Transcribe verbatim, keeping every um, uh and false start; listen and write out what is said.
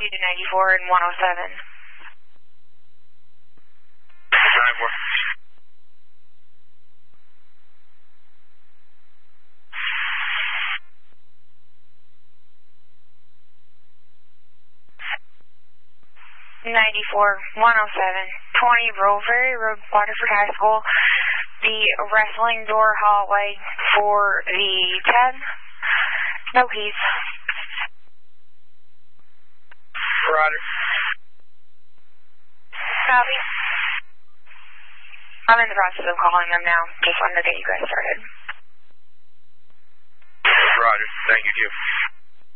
you to ninety-four and one oh seven. ninety-four. ninety-four, one oh seven, twenty Roe Ferry Road, Waterford High School. The wrestling door hallway for the ten. No keys. Roger. Copy. I'm in the process of calling them now. Just wanted to get you guys started. Roger. Thank you, Q.